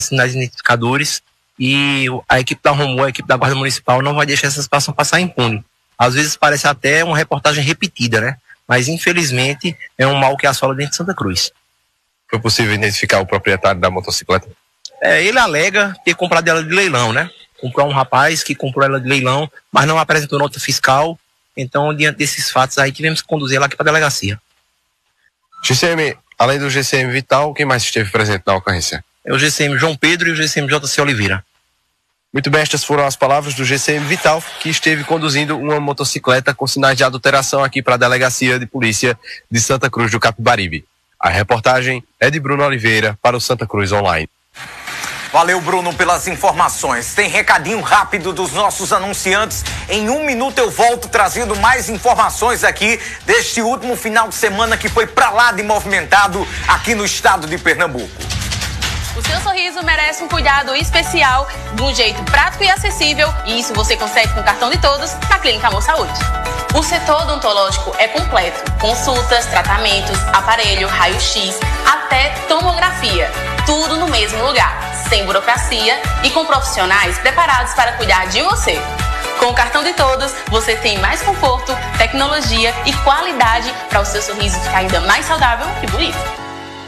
sinais identificadores e a equipe da ROMU, a equipe da Guarda Municipal não vai deixar essa situação passar impune. Às vezes parece até uma reportagem repetida, né? Mas infelizmente é um mal que assola dentro de Santa Cruz. Foi possível identificar o proprietário da motocicleta? Ele alega ter comprado ela de leilão, né? Comprou um rapaz que comprou ela de leilão, mas não apresentou nota fiscal. Então, diante desses fatos aí, tivemos que conduzir ela aqui para a delegacia. GCM, além do GCM Vital, quem mais esteve presente na ocorrência? É o GCM João Pedro e o GCM JC Oliveira. Muito bem, estas foram as palavras do GCM Vital, que esteve conduzindo uma motocicleta com sinais de adulteração aqui para a Delegacia de Polícia de Santa Cruz do Capibaribe. A reportagem é de Bruno Oliveira para o Santa Cruz Online. Valeu, Bruno, pelas informações. Tem recadinho rápido dos nossos anunciantes. Em 1 minuto eu volto trazendo mais informações aqui deste último final de semana que foi pra lá de movimentado aqui no estado de Pernambuco. O seu sorriso merece um cuidado especial, de um jeito prático e acessível, e isso você consegue com o cartão de todos na Clínica Amor Saúde. O setor odontológico é completo, consultas, tratamentos, aparelho, raio-x, até tomografia, tudo no mesmo lugar, sem burocracia e com profissionais preparados para cuidar de você. Com o cartão de todos, você tem mais conforto, tecnologia e qualidade para o seu sorriso ficar ainda mais saudável e bonito.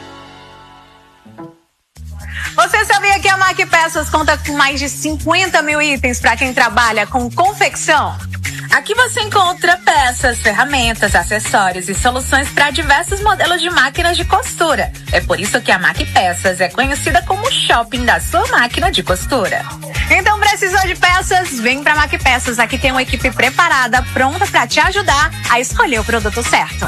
Você sabia que a Mac Peças conta com mais de 50 mil itens para quem trabalha com confecção? Aqui você encontra peças, ferramentas, acessórios e soluções para diversos modelos de máquinas de costura. É por isso que a Mac Peças é conhecida como o shopping da sua máquina de costura. Então, precisou de peças? Vem para a Mac Peças. Aqui tem uma equipe preparada, pronta para te ajudar a escolher o produto certo.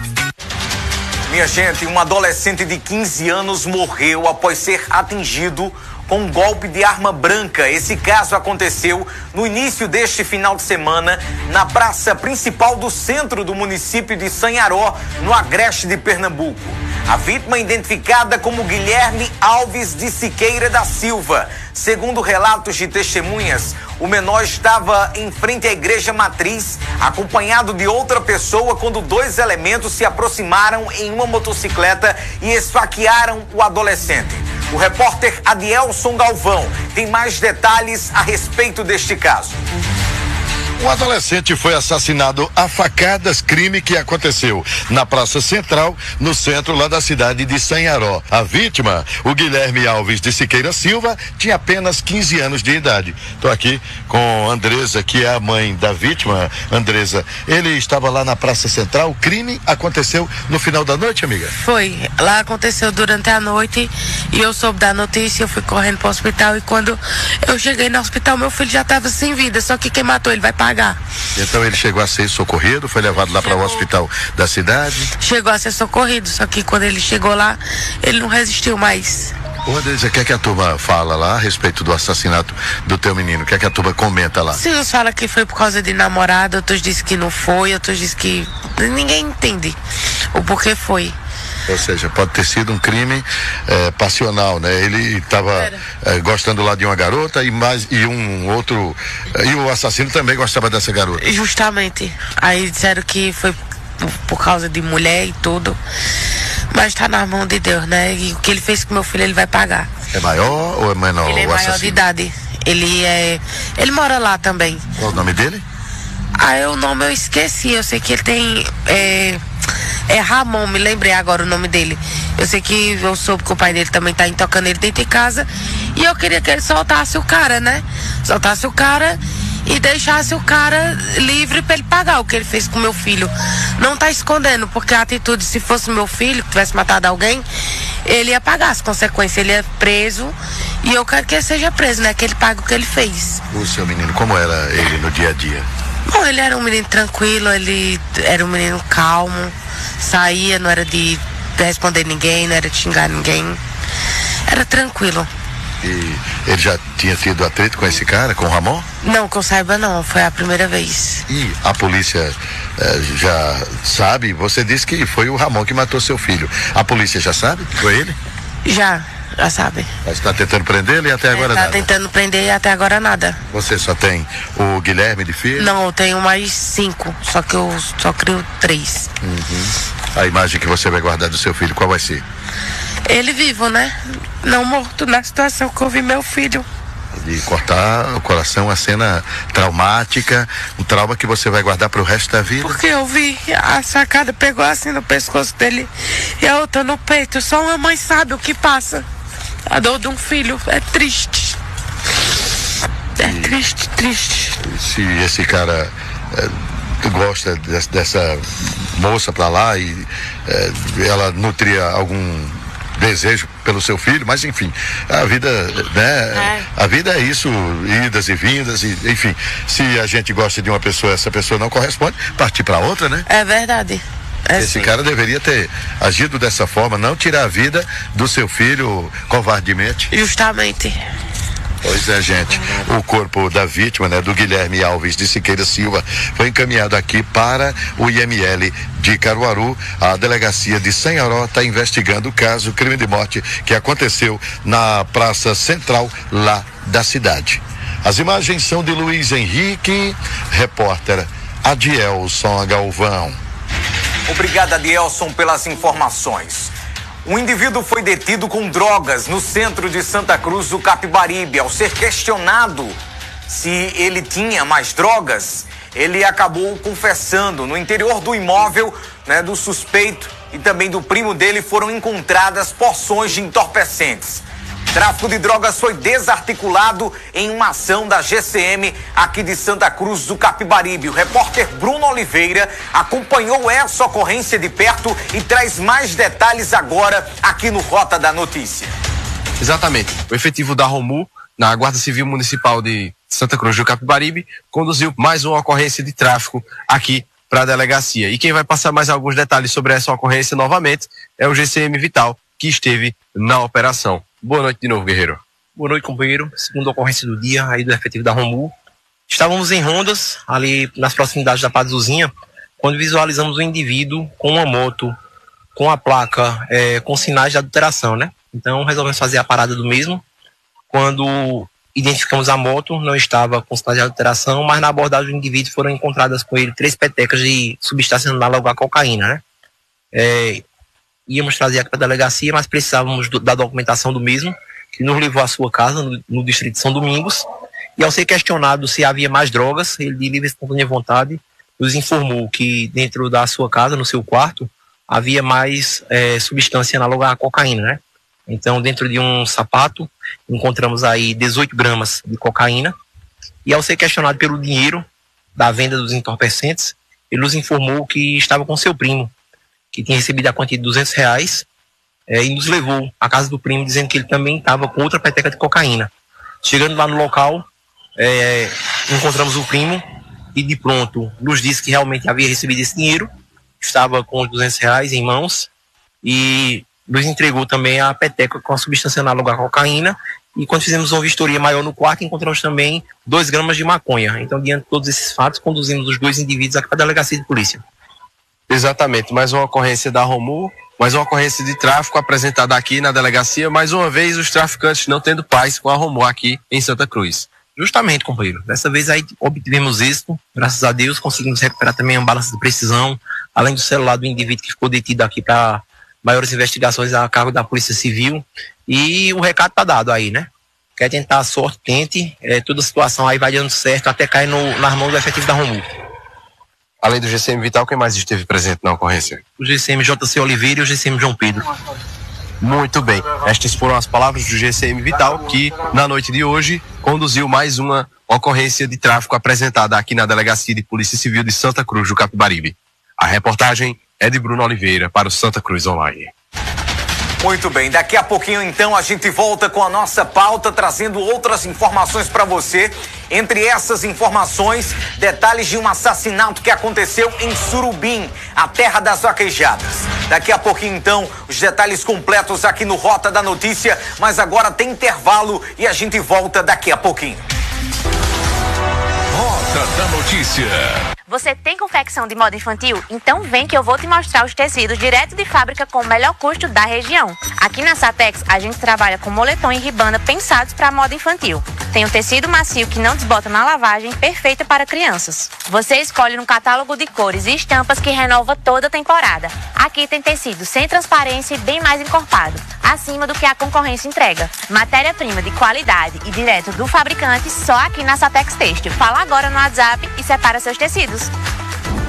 Minha gente, um adolescente de 15 anos morreu após ser atingido com um golpe de arma branca. Esse caso aconteceu no início deste final de semana na praça principal do centro do município de Sanharó, no Agreste de Pernambuco. A vítima, identificada como Guilherme Alves de Siqueira da Silva. Segundo relatos de testemunhas, o menor estava em frente à igreja matriz, acompanhado de outra pessoa, quando 2 elementos se aproximaram em uma motocicleta e esfaquearam o adolescente. O repórter Adielson Galvão tem mais detalhes a respeito deste caso. Um adolescente foi assassinado a facadas, crime que aconteceu na Praça Central, no centro lá da cidade de Sanharó. A vítima, o Guilherme Alves de Siqueira Silva, tinha apenas 15 anos de idade. Estou aqui com Andresa, que é a mãe da vítima. Andresa, ele estava lá na Praça Central, o crime aconteceu no final da noite, amiga? Foi, lá aconteceu durante a noite e eu soube da notícia, eu fui correndo para o hospital e quando eu cheguei no hospital, meu filho já estava sem vida, só que quem matou ele vai pagar. Então ele chegou a ser socorrido, foi levado lá para o hospital da cidade? Chegou a ser socorrido, só que quando ele chegou lá, ele não resistiu mais. Ô Andresa, o que é que a turma fala lá a respeito do assassinato do teu menino? O que é que a turma comenta lá? Sim, uns falam que foi por causa de namorado, outros dizem que não foi, outros dizem que ninguém entende o porquê foi. Ou seja, pode ter sido um crime passional, né? Ele estava gostando lá de uma garota e um outro. E o assassino também gostava dessa garota. Justamente. Aí disseram que foi por causa de mulher e tudo. Mas tá na mão de Deus, né? E o que ele fez com meu filho, ele vai pagar. É maior ou é menor? Ele é maior de idade. Ele mora lá também. Qual o nome dele? O nome eu esqueci. Eu sei que ele tem. É Ramon, me lembrei agora o nome dele. Eu sei que eu soube que o pai dele também tá tocando ele dentro de casa. E eu queria que ele soltasse o cara, né? Soltasse o cara e deixasse o cara livre pra ele pagar o que ele fez com meu filho. Não tá escondendo, porque a atitude, se fosse meu filho que tivesse matado alguém, ele ia pagar as consequências, ele ia preso. E eu quero que ele seja preso, né? Que ele pague o que ele fez. O seu menino, como era ele no dia a dia? Bom, ele era um menino tranquilo, ele era um menino calmo, saía, não era de responder ninguém, não era de xingar ninguém, era tranquilo. E ele já tinha tido atrito com esse cara, com o Ramon? Não, que eu saiba não, foi a primeira vez. E a polícia já sabe? Você disse que foi o Ramon que matou seu filho. A polícia já sabe que foi ele? Já sabe. Mas está tentando prender ele e até agora nada? Está tentando prender e até agora nada. Você só tem o Guilherme de filho? Não, eu tenho mais 5, só que eu só crio 3. A imagem que você vai guardar do seu filho, qual vai ser? Ele vivo, né? Não morto, na situação que eu vi meu filho. De cortar o coração, uma cena traumática, um trauma que você vai guardar pro resto da vida. Porque eu vi a facada, pegou assim no pescoço dele e a outra no peito. Só uma mãe sabe o que passa. A dor de um filho é triste. É triste, triste. Se esse cara gosta dessa moça pra lá e ela nutria algum desejo pelo seu filho, mas enfim, a vida, né? A vida é isso, idas e vindas, e enfim, se a gente gosta de uma pessoa, essa pessoa não corresponde, partir para outra, né? É verdade. Esse cara deveria ter agido dessa forma, não tirar a vida do seu filho covardemente. Justamente. Pois é, gente. O corpo da vítima, né, do Guilherme Alves de Siqueira Silva, foi encaminhado aqui para o IML de Caruaru. A delegacia de Sanharó está investigando o caso, crime de morte que aconteceu na Praça Central lá da cidade. As imagens são de Luiz Henrique, repórter Adielson Galvão. Obrigado, Adielson, pelas informações. Um indivíduo foi detido com drogas no centro de Santa Cruz do Capibaribe. Ao ser questionado se ele tinha mais drogas, ele acabou confessando. No interior do imóvel, né, do suspeito e também do primo dele foram encontradas porções de entorpecentes. Tráfico de drogas foi desarticulado em uma ação da GCM aqui de Santa Cruz do Capibaribe. O repórter Bruno Oliveira acompanhou essa ocorrência de perto e traz mais detalhes agora aqui no Rota da Notícia. Exatamente. O efetivo da Romu, na Guarda Civil Municipal de Santa Cruz do Capibaribe, conduziu mais uma ocorrência de tráfico aqui para a delegacia. E quem vai passar mais alguns detalhes sobre essa ocorrência novamente é o GCM Vital, que esteve na operação. Boa noite de novo, guerreiro. Boa noite, companheiro. Segunda ocorrência do dia, aí do efetivo da Romu. Estávamos em rondas, ali nas proximidades da Pazuzinha, quando visualizamos um indivíduo com uma moto, com a placa, com sinais de adulteração, né? Então, resolvemos fazer a parada do mesmo. Quando identificamos a moto, não estava com sinais de adulteração, mas na abordagem do indivíduo foram encontradas com ele 3 petecas de substância análoga à cocaína, né? Íamos trazer aqui para a delegacia, mas precisávamos da documentação do mesmo, que nos levou à sua casa, no distrito de São Domingos. E ao ser questionado se havia mais drogas, ele, de livre e espontânea vontade, nos informou que dentro da sua casa, no seu quarto, havia mais substância análoga à cocaína, né? Então, dentro de um sapato, encontramos aí 18 gramas de cocaína. E ao ser questionado pelo dinheiro da venda dos entorpecentes, ele nos informou que estava com seu primo, que tinha recebido a quantia de R$200, e nos levou à casa do primo, dizendo que ele também estava com outra peteca de cocaína. Chegando lá no local, encontramos o primo e de pronto nos disse que realmente havia recebido esse dinheiro, estava com os R$200 em mãos e nos entregou também a peteca com a substância análoga à cocaína. E quando fizemos uma vistoria maior no quarto, encontramos também 2 gramas de maconha. Então, diante de todos esses fatos, conduzimos os 2 indivíduos aqui para a delegacia de polícia. Exatamente, mais uma ocorrência da Romu, mais uma ocorrência de tráfico apresentada aqui na delegacia, mais uma vez os traficantes não tendo paz com a Romu aqui em Santa Cruz. Justamente, companheiro, dessa vez aí obtivemos êxito, graças a Deus, conseguimos recuperar também a balança de precisão, além do celular do indivíduo que ficou detido aqui para maiores investigações a cargo da Polícia Civil, e o recado tá dado aí, né? Quer tentar a sorte, tente, toda a situação aí vai dando certo até cair nas mãos do efetivo da Romu. Além do GCM Vital, quem mais esteve presente na ocorrência? O GCM JC Oliveira e o GCM João Pedro. Muito bem. Estas foram as palavras do GCM Vital, que na noite de hoje conduziu mais uma ocorrência de tráfico apresentada aqui na Delegacia de Polícia Civil de Santa Cruz do Capibaribe. A reportagem é de Bruno Oliveira para o Santa Cruz Online. Muito bem, daqui a pouquinho então a gente volta com a nossa pauta, trazendo outras informações para você. Entre essas informações, detalhes de um assassinato que aconteceu em Surubim, a terra das vaquejadas. Daqui a pouquinho então, os detalhes completos aqui no Rota da Notícia, mas agora tem intervalo e a gente volta daqui a pouquinho. Rota da Notícia. Você tem confecção de moda infantil? Então vem que eu vou te mostrar os tecidos direto de fábrica com o melhor custo da região. Aqui na Satex, a gente trabalha com moletom e ribana pensados para moda infantil. tem um tecido macio que não desbota na lavagem, perfeita para crianças. Você escolhe um catálogo de cores e estampas que renova toda a temporada. Aqui tem tecido sem transparência e bem mais encorpado, acima do que a concorrência entrega. Matéria-prima de qualidade e direto do fabricante, só aqui na Satex Têxtil. Fala agora no WhatsApp e separa seus tecidos.